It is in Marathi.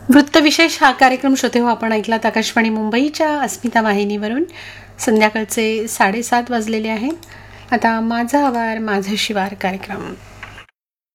वृत्तविशेष हा कार्यक्रम श्रोते हो आपण ऐकलात आकाशवाणी मुंबईच्या अस्मिता वाहिनीवरून. संध्याकाळचे 7:30 वाजलेले आहेत. आता माझा आवार माझं शिवार कार्यक्रम.